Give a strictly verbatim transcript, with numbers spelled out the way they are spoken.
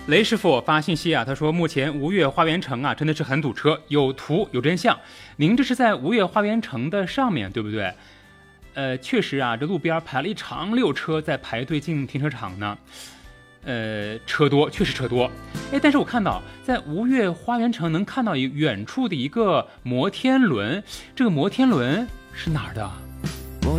雷师傅发信息啊，他说目前吴越花园城啊真的是很堵车，有图有真相。您这是在吴越花园城的上面对不对？呃，确实啊，这路边排了一长溜车在排队进停车场呢。呃，车多，确实车多。哎，但是我看到在吴越花园城能看到远处的一个摩天轮，这个摩天轮是哪儿的？